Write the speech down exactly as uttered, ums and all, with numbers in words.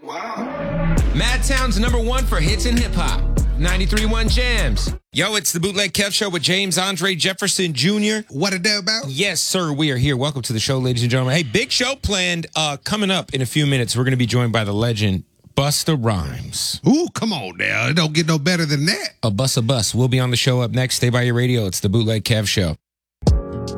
Wow. Madtown's number one for hits and hip hop. ninety-three point one Jams. Yo, it's the Bootleg Kev Show with James Andre Jefferson Junior What it do about? Yes, sir. We are here. Welcome to the show, ladies and gentlemen. Hey, big show planned uh, coming up in a few minutes. We're going to be joined by the legend, Busta Rhymes. Ooh, come on now. It don't get no better than that. A bus a bus. We'll be on the show up next. Stay by your radio. It's the Bootleg Kev Show.